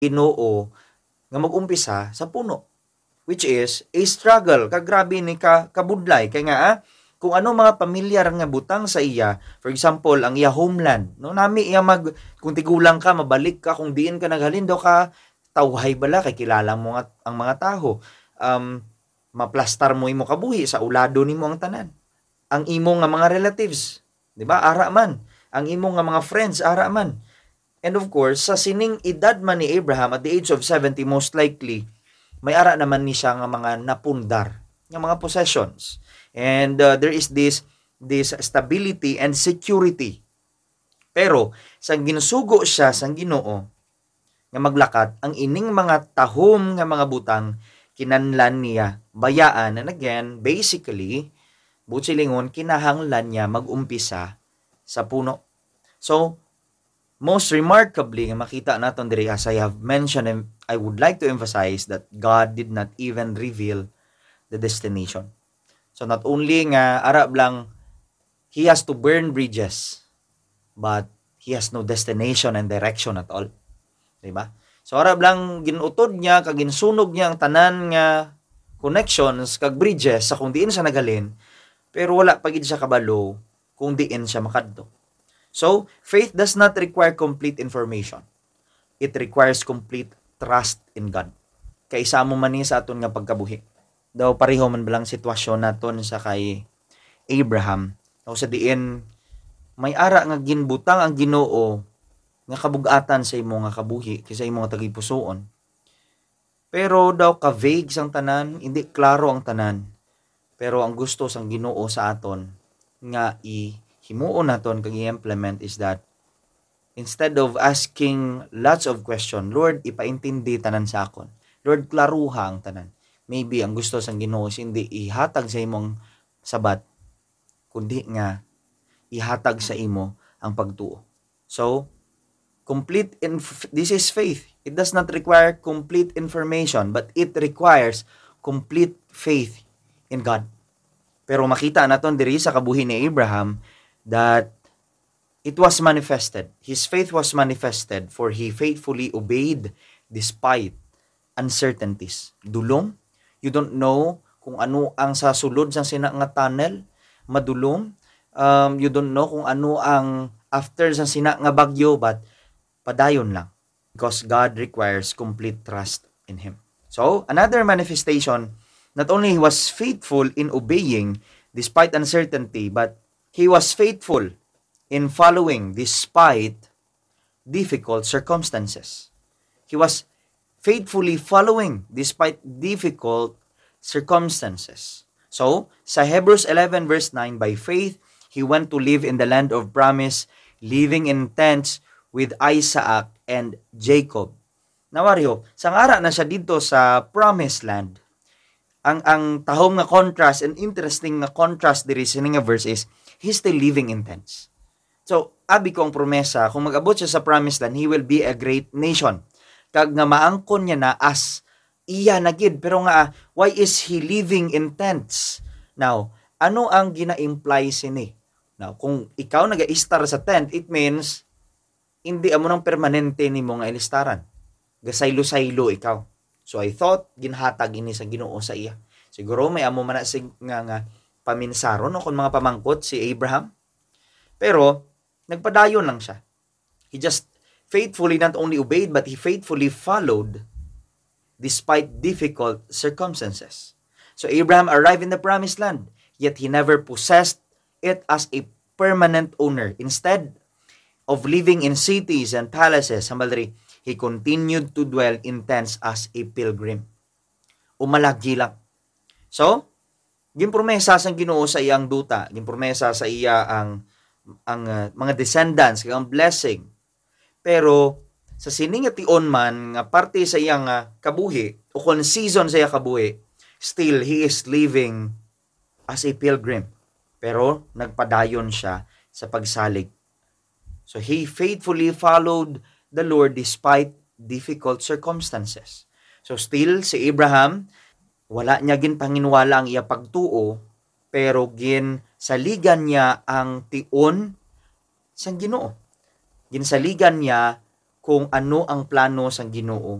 Ginoo nga mag-umpisa sa puno, which is a struggle. Kagrabe ni kabudlay kay nga kung ano mga pamilyar nga butang sa iya, for example ang iya homeland, no, nami iya kung tigulang ka mabalik ka, kung diin ka naghalin daw ka tawhay bala kay kilala mo nga ang mga taho, maplastar mo imo kabuhi sa ulado nimo ang tanan, ang imo nga mga relatives, di ba, ara man, ang imo nga mga friends ara man. And of course, sa sining edad man ni Abraham at the age of 70, most likely, may ara naman ni siya nga mga napundar, nga mga possessions. And there is this stability and security. Pero, sa ginusugo siya sa Ginoo, nga maglakat, ang ining mga tahom nga mga butang, kinanlan niya, bayaan. And again, basically, butsilingon, kinahanglan niya mag-umpisa sa puno. So, most remarkably, makita natin diri, as I have mentioned, and I would like to emphasize that God did not even reveal the destination. So not only nga arab lang, he has to burn bridges, but he has no destination and direction at all. Diba? So arab lang ginutod niya, kag ginsunog niya ang tanan nga connections kag bridges sa kung diin siya nagalin, pero wala pagid siya kabalo kung diin siya makadto. So, faith does not require complete information. It requires complete trust in God. Kaisa mo man ni sa aton nga pagkabuhi. Daw pareho man balang sitwasyon naton sa kay Abraham. O sa diin, may ara nga ginbutang ang Ginoo nga kabug-atan sa imo nga kabuhi, kaysa imo nga tagipusoon. Pero daw ka-vague sang tanan, hindi klaro ang tanan. Pero ang gusto sang Ginoo sa aton nga himuon naton kag i-implement is that instead of asking lots of question, Lord, ipaintindi tanan sa akon. Lord, klaruha ang tanan. Maybe ang gusto sang Ginoo hindi ihatag sa imong sabat, kundi nga ihatag sa imo ang pagtuo. So, this is faith. It does not require complete information, but it requires complete faith in God. Pero makita naton diri sa kabuhi ni Abraham that it was manifested. His faith was manifested, for he faithfully obeyed despite uncertainties. Dulong, you don't know kung ano ang sa sulod sa sina nga tunnel, madulong. You don't know kung ano ang after sa sina nga bagyo, but padayon lang. Because God requires complete trust in Him. So, another manifestation, not only he was faithful in obeying despite uncertainty, but he was faithful in following despite difficult circumstances. He was faithfully following despite difficult circumstances. So, sa Hebrews 11 verse 9, by faith, he went to live in the land of promise, living in tents with Isaac and Jacob. Nawaryo, sang ara na siya dito sa promised land. Ang tahom nga contrast and interesting nga contrast diri sa nga verse is he's still living in tents. So, abi ko ang promesa, kung mag-abot siya sa promised land, he will be a great nation. Kag nga maangkon niya na as iya na gid, pero nga why is he living in tents? Now, ano ang gina-imply sini? Now, kung ikaw naga-istar sa tent, it means hindi amo nang permanente nimo nga ilistaran. Gasaylo-saylo ikaw. So I thought ginhatag ini sa Ginoo sa iya. Siguro may amo man nga paminsaron o kung mga pamangkot si Abraham. Pero nagpadayon lang siya. He just faithfully not only obeyed, but he faithfully followed despite difficult circumstances. So Abraham arrived in the promised land, yet he never possessed it as a permanent owner. Instead of living in cities and palaces, he continued to dwell in tents as a pilgrim. Umalagi lang. So, ginpromesa sang Ginoo sa iyang duta, ginpromesa sa iya ang mga descendants, ang blessing. Pero sa sining nga tion man nga parte sa iyang kabuhi o kung season sa iyang kabuhi, still he is living as a pilgrim. Pero nagpadayon siya sa pagsalig. So he faithfully followed the Lord despite difficult circumstances. So still si Abraham, wala niya ginpanginwala ang iya pagtuo, pero ginsaligan niya ang tion sang Ginoo. Ginsaligan niya kung ano ang plano sa Ginoo